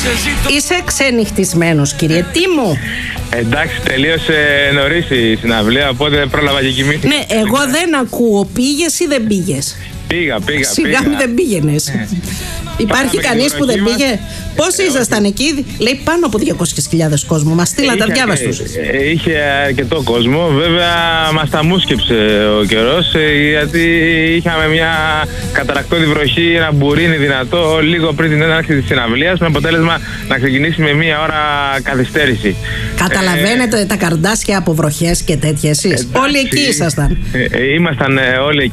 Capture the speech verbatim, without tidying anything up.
Είσαι ξενυχτισμένος, κύριε Τίμου? Εντάξει, τελείωσε νωρίς η συναυλία, οπότε πρόλαβα και κοιμήθηκα. Ναι, εγώ δεν ακούω. Πήγες ή δεν πήγες? Πήγα, πήγα. Σιγά μην δεν πήγαινες. Υπάρχει κανείς που δεν πήγε? Πόσοι ήσασταν εκεί? Λέει πάνω από διακόσιες χιλιάδες κόσμο. Μας στείλατε αδιάβαστους. Είχε αρκετό κόσμο. Βέβαια μας τα μούσκεψε ο καιρός, γιατί είχαμε μια καταρακτώδη βροχή, ένα μπουρίνι δυνατό λίγο πριν την έναρξη της συναυλίας, με αποτέλεσμα να ξεκινήσει με μία ώρα καθυστέρηση. Καταλαβαίνετε ε, τα καρδάσια από βροχές και τέτοια εσείς? Εντάξει, όλοι εκεί ήσασταν. Ε, ήμασταν όλοι εκεί.